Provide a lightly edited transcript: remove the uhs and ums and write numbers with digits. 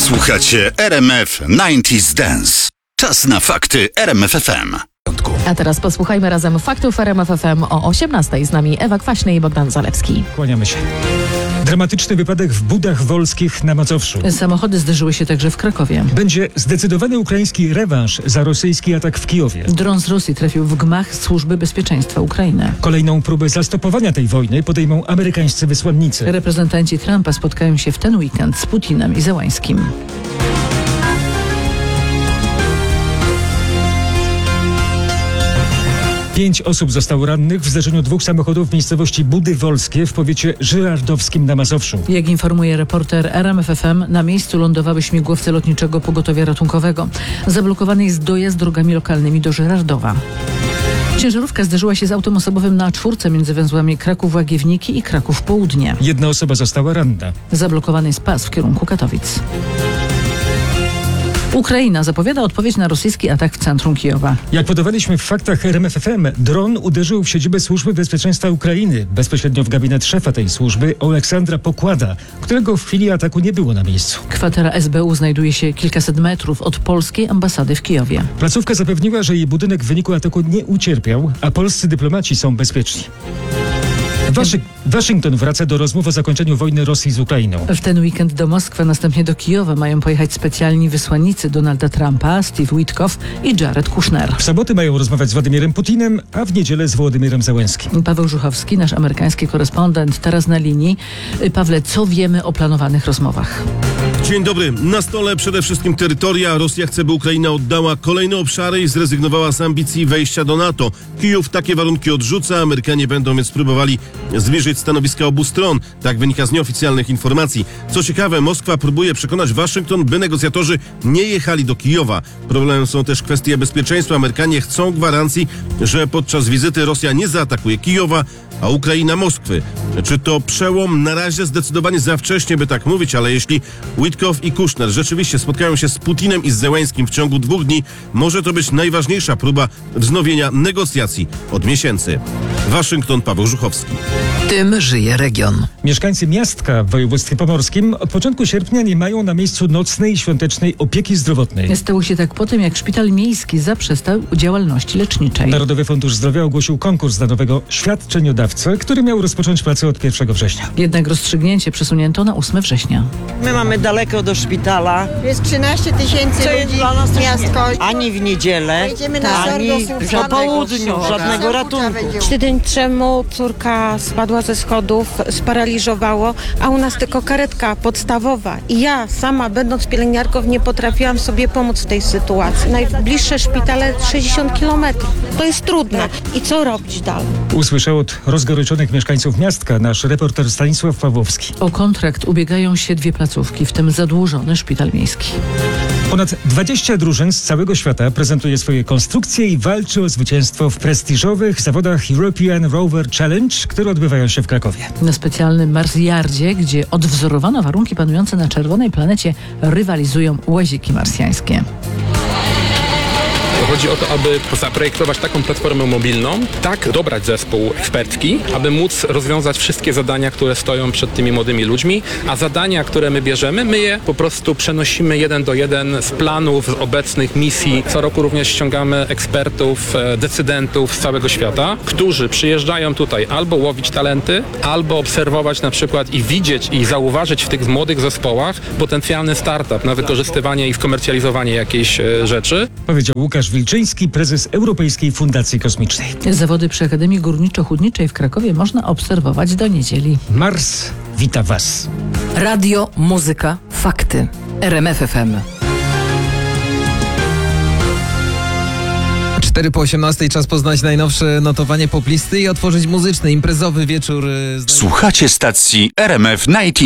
Słuchacie RMF 90s Dance. Czas na fakty RMF FM. A teraz posłuchajmy razem faktów RMF FM o 18:00. Z nami Ewa Kwaśny i Bogdan Zalewski. Kłaniamy się. Dramatyczny wypadek w Budach Wolskich na Mazowszu. Samochody zderzyły się także w Krakowie. Będzie zdecydowany ukraiński rewanż za rosyjski atak w Kijowie. Dron z Rosji trafił w gmach Służby Bezpieczeństwa Ukrainy. Kolejną próbę zastopowania tej wojny podejmą amerykańscy wysłannicy. Reprezentanci Trumpa spotkają się w ten weekend z Putinem i Zełańskim. Pięć osób zostało rannych w zdarzeniu dwóch samochodów w miejscowości Budy Wolskie w powiecie żyrardowskim na Mazowszu. Jak informuje reporter RMF FM, na miejscu lądowały śmigłowce lotniczego pogotowia ratunkowego. Zablokowany jest dojazd drogami lokalnymi do Żyrardowa. Ciężarówka zderzyła się z autem osobowym na A4 między węzłami Kraków-Łagiewniki i Kraków-Południe. Jedna osoba została ranna. Zablokowany jest pas w kierunku Katowic. Ukraina zapowiada odpowiedź na rosyjski atak w centrum Kijowa. Jak podawaliśmy w faktach RMF FM, dron uderzył w siedzibę Służby Bezpieczeństwa Ukrainy, bezpośrednio w gabinet szefa tej służby, Oleksandra Pokłada, którego w chwili ataku nie było na miejscu. Kwatera SBU znajduje się kilkaset metrów od polskiej ambasady w Kijowie. Placówka zapewniła, że jej budynek w wyniku ataku nie ucierpiał, a polscy dyplomaci są bezpieczni. Waszyngton wraca do rozmów o zakończeniu wojny Rosji z Ukrainą. W ten weekend do Moskwy, następnie do Kijowa mają pojechać specjalni wysłannicy Donalda Trumpa, Steve Witkoff i Jared Kushner. W sobotę mają rozmawiać z Władimirem Putinem, a w niedzielę z Wołodymyrem Zełenskim. Paweł Żuchowski, nasz amerykański korespondent, teraz na linii. Pawle, co wiemy o planowanych rozmowach? Dzień dobry. Na stole przede wszystkim terytoria. Rosja chce, by Ukraina oddała kolejne obszary i zrezygnowała z ambicji wejścia do NATO. Kijów takie warunki odrzuca. Amerykanie będą więc próbowali zbliżyć stanowiska obu stron. Tak wynika z nieoficjalnych informacji. Co ciekawe, Moskwa próbuje przekonać Waszyngton, by negocjatorzy nie jechali do Kijowa. Problemem są też kwestie bezpieczeństwa. Amerykanie chcą gwarancji, że podczas wizyty Rosja nie zaatakuje Kijowa, a Ukraina Moskwy. Czy to przełom? Na razie zdecydowanie za wcześnie, by tak mówić, ale jeśli Witkoff i Kushner rzeczywiście spotkają się z Putinem i z Zełańskim w ciągu 2 dni, może to być najważniejsza próba wznowienia negocjacji od miesięcy. Waszyngton, Paweł Żuchowski. Tym żyje region. Mieszkańcy Miastka w województwie pomorskim od początku sierpnia nie mają na miejscu nocnej i świątecznej opieki zdrowotnej. Stało się tak po tym, jak szpital miejski zaprzestał działalności leczniczej. Narodowy Fundusz Zdrowia ogłosił konkurs dla nowego świadczeniodawcę, który miał rozpocząć pracę od 1 września. Jednak rozstrzygnięcie przesunięto na 8 września. My mamy daleko do szpitala, Jest 13 tysięcy co jest ludzi dla nas w miastko. ani w niedzielę, Wejdziemy na ani Sorgo, po południu, żadnego ratunku. Tydzień temu córka spadła ze schodów, sparaliżowało, a u nas tylko karetka podstawowa. I ja sama, będąc pielęgniarką, nie potrafiłam sobie pomóc w tej sytuacji. Najbliższe szpitale 60 kilometrów. To jest trudne. I co robić dalej? Usłyszał od rozgoryczonych mieszkańców Miastka nasz reporter Stanisław Pawłowski. O kontrakt ubiegają się 2 placówki, w tym zadłużony szpital miejski. Ponad 20 drużyn z całego świata prezentuje swoje konstrukcje i walczy o zwycięstwo w prestiżowych zawodach European Rover Challenge, które odbywają się w Krakowie. Na specjalnym Marsjardzie, gdzie odwzorowano warunki panujące na czerwonej planecie, rywalizują łaziki marsjańskie. Chodzi o to, aby zaprojektować taką platformę mobilną, tak dobrać zespół ekspercki, aby móc rozwiązać wszystkie zadania, które stoją przed tymi młodymi ludźmi, a zadania, które my bierzemy, my je po prostu przenosimy 1 do 1 z planów, z obecnych misji. Co roku również ściągamy ekspertów, decydentów z całego świata, którzy przyjeżdżają tutaj albo łowić talenty, albo obserwować na przykład i widzieć i zauważyć w tych młodych zespołach potencjalny startup na wykorzystywanie i komercjalizowanie jakiejś rzeczy. Powiedział Łukasz Wilczyński, prezes Europejskiej Fundacji Kosmicznej. Zawody przy Akademii Górniczo-Hutniczej w Krakowie można obserwować do niedzieli. Mars wita Was. Radio, muzyka, fakty. RMF FM. 4:18, czas poznać najnowsze notowanie poplisty i otworzyć muzyczny, imprezowy wieczór. Słuchacie stacji RMF 90